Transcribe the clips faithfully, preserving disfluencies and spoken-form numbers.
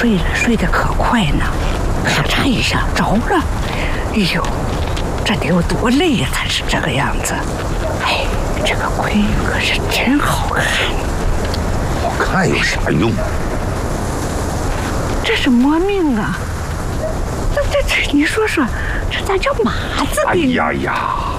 睡了，睡得可快呢，咔嚓一下着了。哎呦，这得有多累呀，才是这个样子。哎，这个闺女可是真好看。 好看有啥用？ 这是磨命啊！这这这，你说说，这咋叫马子哎给你？ 呀呀！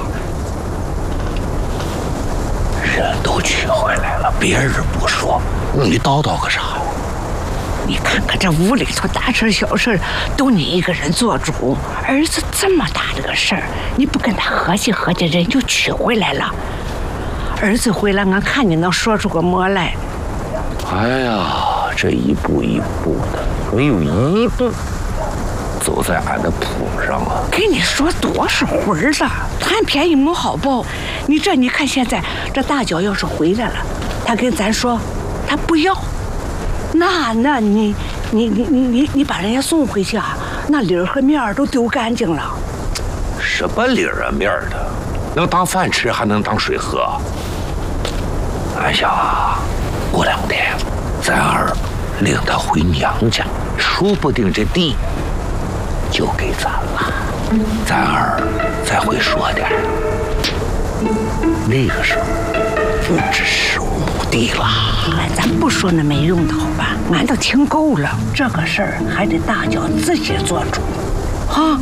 人都娶回来了，别人不说，你叨叨个啥呀？ 你看看这屋里头大事小事都你一个人做主，儿子这么大的个事儿，你不跟他合计合计，人就娶回来了。儿子回来，俺看你能说出个么来。 哎呀，这一步一步的，没有一步走在俺的谱上啊！ 给你说多少回了，贪便宜没好报。你这你看现在这大脚要是回来了，他跟咱说他不要，那那你你你你你你把人家送回去啊，那理儿和面儿都丢干净了。 什么理儿啊面儿的，能当饭吃还能当水喝？俺想啊，过两天咱儿领他回娘家，说不定这地就给咱了，咱儿才会说点儿。那个时候不知手母地了。 哎，咱不说那没用的好吧，俺都听够了。这个事儿还得大脚自己做主，啊！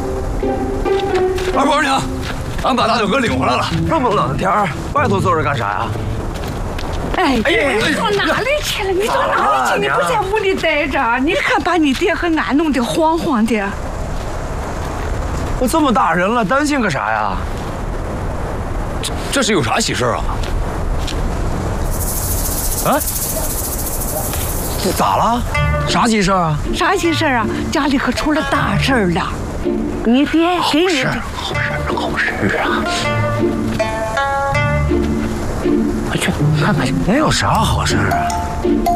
二婆娘，俺把大脚哥领回来了。这么冷的天儿，外头坐着干啥呀？ 哎， 哎呀你到哪里去了？你到哪里去？你不在屋里待着？你看把你爹和俺弄得慌慌的。 我这么大人了，担心个啥呀？这这是有啥喜事啊？啊？这咋了？啥急事啊？ 啥急事啊？家里可出了大事了。你爹给你好事，好事，好事啊！快去看看去。 能有啥好事啊？